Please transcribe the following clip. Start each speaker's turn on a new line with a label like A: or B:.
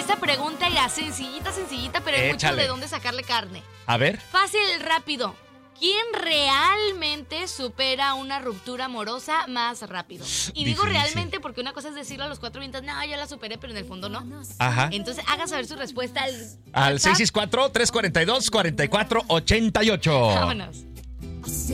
A: esta pregunta ya sencillita, pero hay mucho de dónde sacarle carne.
B: A ver.
A: Fácil, rápido. ¿Quién realmente supera una ruptura amorosa más rápido? Y digo realmente porque una cosa es decirlo a los 4 vientos, no, ya la superé, pero en el fondo no.
B: Ajá.
A: Entonces, haga saber su respuesta
B: al 664-342-4488.
A: Vámonos.